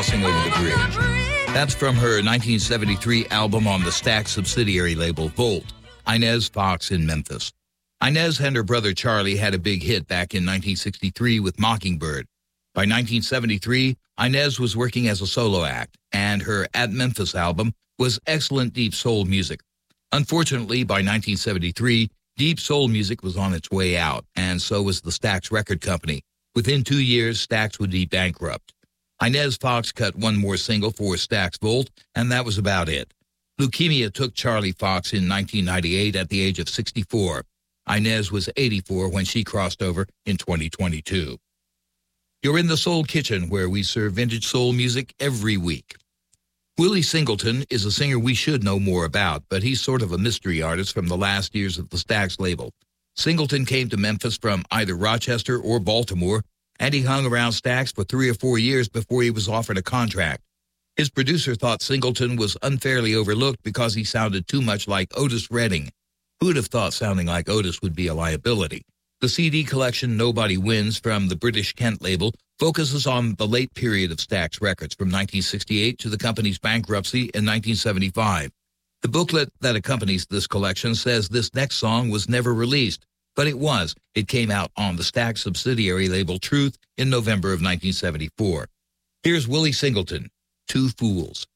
Crossing Over the Bridge. That's from her 1973 album on the Stax subsidiary label Volt, Inez Fox in Memphis. Inez and her brother Charlie had a big hit back in 1963 with Mockingbird. By 1973, Inez was working as a solo act, and her At Memphis album was excellent deep soul music. Unfortunately, by 1973, deep soul music was on its way out, and so was the Stax Record Company. Within 2 years, Stax would be bankrupt. Inez Fox cut one more single for Stax Volt, and that was about it. Leukemia took Charlie Fox in 1998 at the age of 64. Inez was 84 when she crossed over in 2022. You're in the Soul Kitchen, where we serve vintage soul music every week. Willie Singleton is a singer we should know more about, but he's sort of a mystery artist from the last years of the Stax label. Singleton came to Memphis from either Rochester or Baltimore, and he hung around Stax for 3 or 4 years before he was offered a contract. His producer thought Singleton was unfairly overlooked because he sounded too much like Otis Redding. Who would have thought sounding like Otis would be a liability? The CD collection Nobody Wins from the British Kent label focuses on the late period of Stax Records from 1968 to the company's bankruptcy in 1975. The booklet that accompanies this collection says this next song was never released, but it was. It came out on the Stax subsidiary label Truth in November of 1974. Here's Willie Singleton, Two Fools.